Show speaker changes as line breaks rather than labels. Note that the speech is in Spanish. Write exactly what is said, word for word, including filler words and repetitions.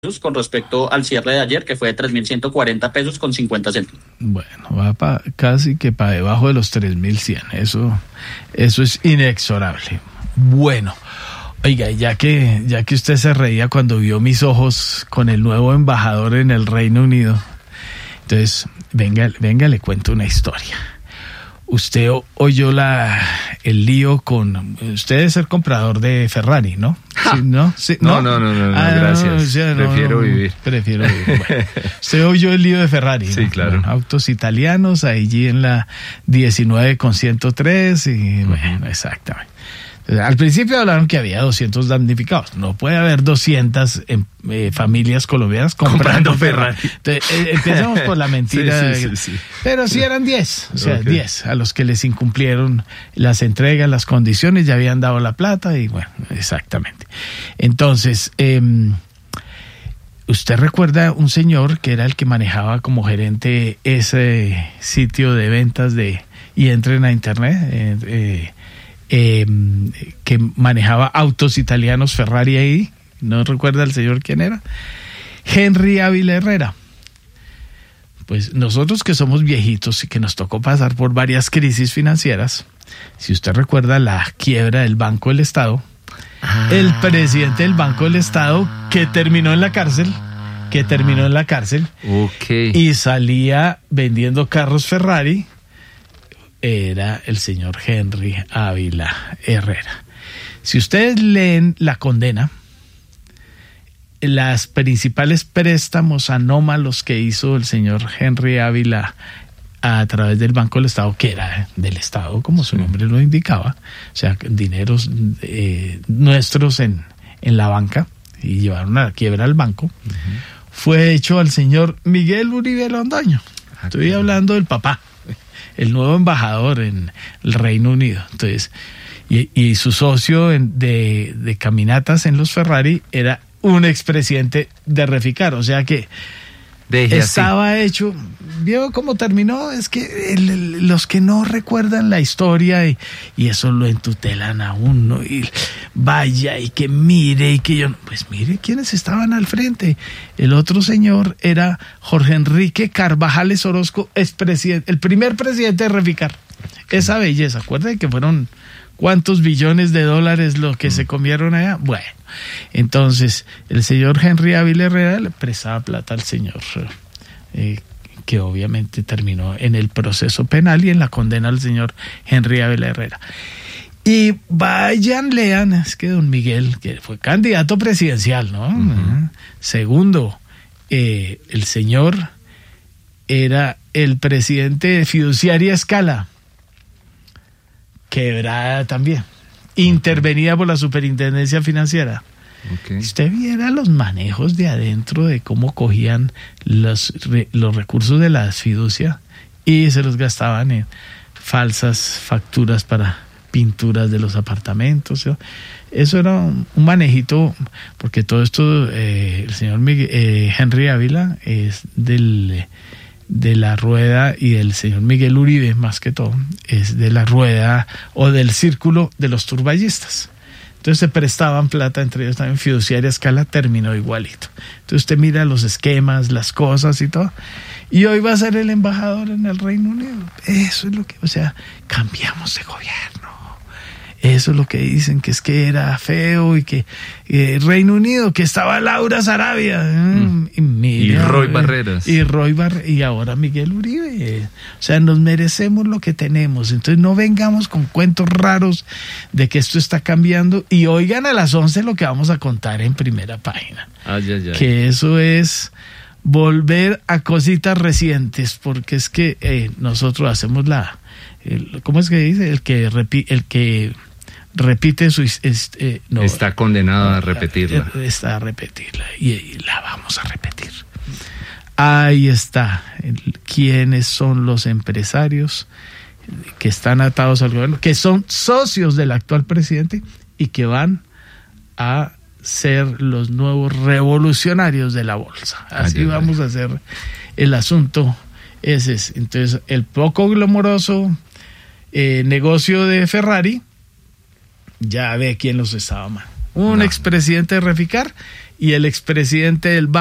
con respecto al cierre de ayer, que fue de tres mil ciento cuarenta pesos con cincuenta céntimos.
Bueno, va pa, casi que para debajo de los tres mil cien. Eso, eso es inexorable. Bueno, oiga, ya que, ya que usted se reía cuando vio mis ojos con el nuevo embajador en el Reino Unido, entonces, venga, venga, le cuento una historia. Usted oyó la, el lío con... Usted debe ser comprador de Ferrari, ¿no?
Ja.
¿Sí, no? ¿Sí,
no? No, no, no, no,
ah,
gracias.
No, o sea,
prefiero
no, no,
vivir.
Prefiero vivir. Bueno, usted oyó el lío de Ferrari,
Sí,
¿no?
claro.
Bueno, autos italianos, allí en la diecinueve con ciento tres y... Uh-huh. Bueno, exactamente. Al principio hablaron que había doscientos damnificados. No puede haber doscientas eh, familias colombianas comprando, comprando Ferrari. Ferrari. Entonces, eh, empezamos por la mentira. Sí, sí, sí, sí. Pero sí eran diez, o sea, okay. diez a los que les incumplieron las entregas, las condiciones, ya habían dado la plata y bueno, exactamente. Entonces, eh, ¿usted recuerda un señor que era el que manejaba como gerente ese sitio de ventas de y entren a internet? Eh, eh, Eh, que manejaba autos italianos Ferrari ahí, ¿no recuerda el señor quién era? Henry Ávila Herrera. Pues nosotros que somos viejitos y que nos tocó pasar por varias crisis financieras, si usted recuerda la quiebra del Banco del Estado, ah. el presidente del Banco del Estado que terminó en la cárcel, que terminó en la cárcel
okay.
y salía vendiendo carros Ferrari, era el señor Henry Ávila Herrera. Si ustedes leen la condena, las principales préstamos anómalos que hizo el señor Henry Ávila a través del Banco del Estado, que era del Estado, como su nombre lo indicaba, o sea, dineros eh, nuestros en, en la banca, y llevaron a la quiebra al banco, uh-huh. fue hecho al señor Miguel Uribe Londoño. Ah, Estoy claro. hablando del papá, el nuevo embajador en el Reino Unido. Entonces, y, y su socio en, de, de caminatas en los Ferrari era un expresidente de Reficar, o sea que Deje estaba así. hecho. ¿Vio cómo terminó? Es que el, el, los que no recuerdan la historia y, y eso lo entutelan a uno y vaya y que mire y que yo, pues mire quiénes estaban al frente. El otro señor era Jorge Enrique Carvajales Orozco, expresidente, el primer presidente de Reficar. Esa belleza, acuérdense que fueron cuántos billones de dólares lo que mm. se comieron allá. Bueno, entonces el señor Henry Ávila Herrera le prestaba plata al señor eh, que obviamente terminó en el proceso penal y en la condena al señor Henry Ávila Herrera. Y vayan, lean, es que don Miguel, que fue candidato presidencial, ¿no? Uh-huh. Segundo, eh, el señor era el presidente de Fiduciaria Escala, quebrada también, intervenida por la Superintendencia Financiera. Okay. Usted viera los manejos de adentro de cómo cogían los, los recursos de la fiducia y se los gastaban en falsas facturas para pinturas de los apartamentos. Eso era un manejito, porque todo esto, eh, el señor Miguel, eh, Henry Ávila es del... de la rueda, y el señor Miguel Uribe, más que todo, es de la rueda o del círculo de los turballistas. Entonces se prestaban plata entre ellos también. Fiduciaria Escala terminó igualito. Entonces usted mira los esquemas, las cosas y todo. Y hoy va a ser el embajador en el Reino Unido. Eso es lo que, o sea, cambiamos de gobierno. Eso es lo que dicen, que es que era feo y que eh, Reino Unido, que estaba Laura Sarabia eh, mm. y, mira,
y Roy Barreras
y Roy Bar y ahora Miguel Uribe. Eh. O sea, nos merecemos lo que tenemos. Entonces no vengamos con cuentos raros de que esto está cambiando. Y oigan a las once lo que vamos a contar en primera página.
Ay, ay, ay.
Que eso es volver a cositas recientes, porque es que eh, nosotros hacemos la, el, ¿cómo es que dice? El que repi, el que repite su este, no,
está condenado a repetirla.
Está a repetirla y, y la vamos a repetir. Ahí está. El, ¿quiénes son los empresarios que están atados al gobierno, que son socios del actual presidente y que van a ser los nuevos revolucionarios de la bolsa? Así ay, vamos ay. a hacer el asunto. Ese es. Entonces, el poco glamoroso eh, negocio de Ferrari, ya ve quién los estaba mal. Un no. expresidente de Reficar y el expresidente del